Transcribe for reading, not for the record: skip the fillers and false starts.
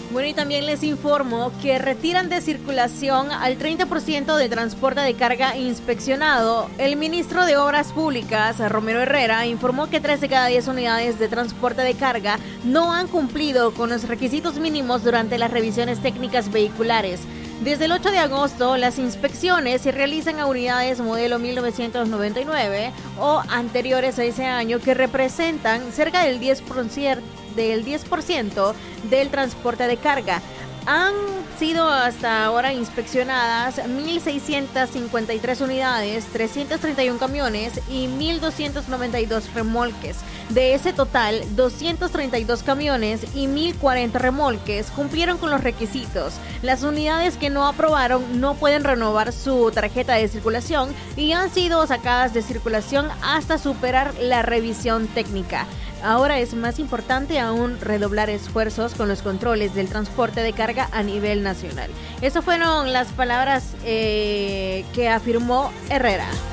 Bueno, y también les informo que retiran de circulación al 30% de transporte de carga inspeccionado. El ministro de Obras Públicas, Romero Herrera, informó que 3 de cada 10 unidades de transporte de carga no han cumplido con los requisitos mínimos durante las revisiones técnicas vehiculares. Desde el 8 de agosto, las inspecciones se realizan a unidades modelo 1999 o anteriores a ese año que representan cerca del 10% del transporte de carga. Han sido hasta ahora inspeccionadas 1.653 unidades, 331 camiones y 1.292 remolques. De ese total, 232 camiones y 1.040 remolques cumplieron con los requisitos. Las unidades que no aprobaron no pueden renovar su tarjeta de circulación y han sido sacadas de circulación hasta superar la revisión técnica. Ahora es más importante aún redoblar esfuerzos con los controles del transporte de carga a nivel nacional. Esas fueron las palabras que afirmó Herrera.